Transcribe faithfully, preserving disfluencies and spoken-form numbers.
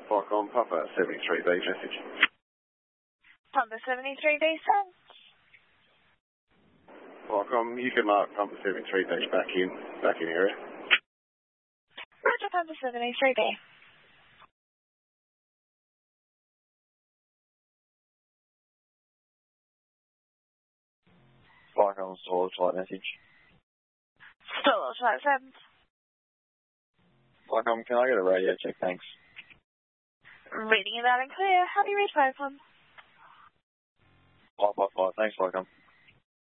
Falcon, Papa seventy-three B message. Papa seventy-three B, sir. Falcon, you can mark Papa seventy-three B back in, back in area. Roger, Papa seventy-three B. Falcon, Storage Light message. Storage Light seven. Falcon, can I get a radio check, thanks? Reading it loud and clear. How do you reach Falcon? five five five, thanks, Falcon.